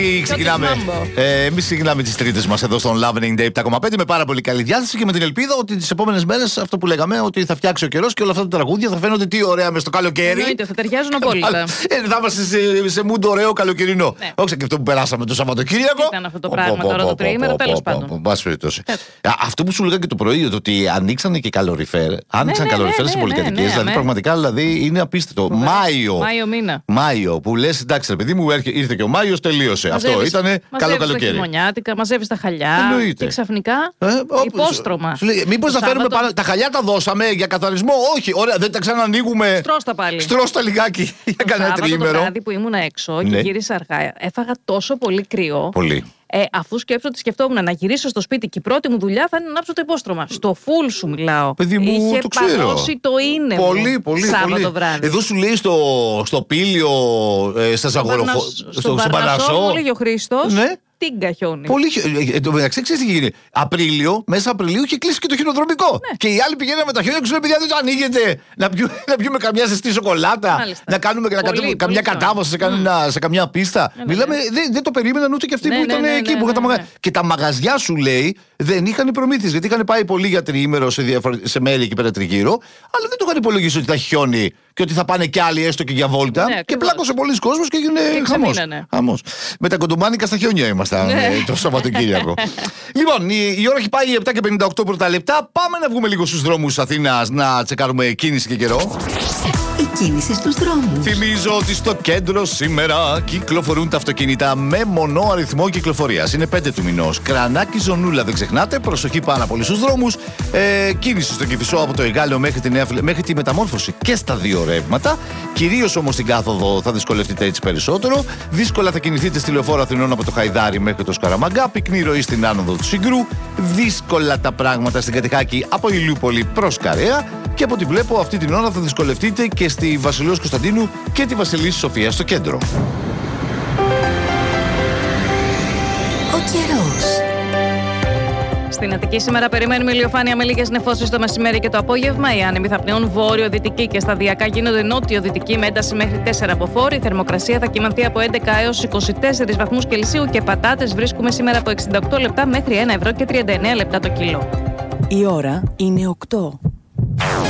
Εμείς ξεκινάμε τις τρίτες μας εδώ στον Love 97,5 με πάρα πολύ καλή διάθεση και με την ελπίδα ότι τις επόμενες μέρες αυτό που λέγαμε, ότι θα φτιάξει ο καιρός και όλα αυτά τα τραγούδια θα φαίνονται τι ωραία μες στο καλοκαίρι. Εννοείται, θα ταιριάζουν απόλυτα. Θα είμαστε σε mood ωραίο καλοκαιρινό. Ναι. Όχι και αυτό που περάσαμε το Σαββατοκύριακο. Ήταν αυτό το πράγμα τώρα το τριήμερο, τέλος πάντων. Αυτό που σου λέγα και το πρωί, ότι ανοίξανε και καλοριφέρ. Άνοιξαν καλοριφέρ σε πολυκατοικίες. Δηλαδή πραγματικά είναι απίστευτο. Μάιο που λες εντάξει, ρε παιδί μου, ήρθε και ο Μάιος, τελείωσε. Αυτό ήταν καλό καλοκαίρι. Τα χειμωνιάτικα, μαζεύεις τα χαλιά. Και ξαφνικά υπόστρωμα. Μήπως θα φέρουμε τα χαλιά, τα δώσαμε για καθαρισμό? Όχι, ωραία, δεν τα ξανανοίγουμε. Στρώστα πάλι. Στρώστα λιγάκι για κανένα τριήμερο. Το βράδυ που ήμουν έξω και γύρισα αργά, έφαγα τόσο πολύ κρύο. Πολύ. Αφού σκεφτόμουν να γυρίσω στο σπίτι και η πρώτη μου δουλειά θα είναι να άψω το υπόστρωμα. Στο φουλ σου μιλάω. Παιδί μου, είχε το ξέρω. παγώσει το είναι. Πολύ. Σάββατο βράδυ. Εδώ σου λέει στο Πήλιο, στα Ζαγοροχώ. Στο Παρνασσό, μου λέγει ο Χρήστος. Ναι. Τίγκα χιόνι. Πολύ χιόνι. Εν τω μεταξύ, ξέρεις τι γίνεται? Μέσα Απριλίου είχε κλείσει και το χιονοδρομικό. Ναι. Και οι άλλοι πηγαίνουν με τα χιόνια και σου λένε: παιδιά, δεν το ανοίγετε. Να πιούμε καμιά ζεστή σοκολάτα. Μάλιστα. Να κάνουμε καμιά κατάβαση σε καμιά πίστα. Μιλάμε, δεν το περίμεναν ούτε και αυτοί που ήταν εκεί. Και τα μαγαζιά σου λέει δεν είχαν προμήθειες. Γιατί είχαν πάει πολύ για τριήμερο σε μέρη εκεί πέρα τριγύρω. Αλλά δεν το είχαν υπολογίσει ότι θα χιόνι και ότι θα πάνε κι άλλοι έστω και για βόλτα. Ναι, και πλάκωσε πολλοί κόσμος και έγινε χαμός. Με τα κοντομάνικα στα χιόνια ήμασταν το Σαββατοκύριακο. Λοιπόν, η ώρα έχει πάει 7:58 πρώτα λεπτά. Πάμε να βγούμε λίγο στους δρόμους Αθήνας να τσεκάρουμε κίνηση και καιρό. Η κίνηση στους δρόμους. Θυμίζω ότι στο κέντρο σήμερα κυκλοφορούν τα αυτοκίνητα με μονό αριθμό κυκλοφορίας. Είναι 5 του μηνός. Κρανάκι, Ζωνούλα, δεν ξεχνάτε. Προσοχή πάρα πολύ στους δρόμους. Κίνηση στο Κηφισό από το Εγάλεο μέχρι τη Μεταμόρφωση και στα δύο ρεύματα. Κυρίως όμως στην κάθοδο θα δυσκολευτείτε έτσι περισσότερο. Δύσκολα θα κινηθείτε στη Λεωφόρο Αθηνών από το Χαϊδάρι μέχρι το Σκαραμαγκά. Πυκνή ροή στην άνοδο του Συγκρού. Δύσκολα τα πράγματα στην Κατεχάκη από Ηλιούπολη προς Καρέα. Και από ό,τι βλέπω αυτή την ώρα θα δυσκολευτείτε και στη Βασιλέως Κωνσταντίνου και τη Βασιλίσσης Σοφίας στο κέντρο. Ο καιρός. Στην Αττική σήμερα περιμένουμε ηλιοφάνεια με λίγες νεφώσεις το μεσημέρι και το απόγευμα. Οι άνεμοι θα πνέουν βόρειο-δυτική και σταδιακά γίνονται νότιο-δυτική με ένταση μέχρι 4 από φόρ. Η θερμοκρασία θα κυμανθεί από 11 έως 24 βαθμούς Κελσίου και πατάτες βρίσκουμε σήμερα από 68 λεπτά μέχρι 1 ευρώ και 39 λεπτά το κιλό. Η ώρα είναι 8.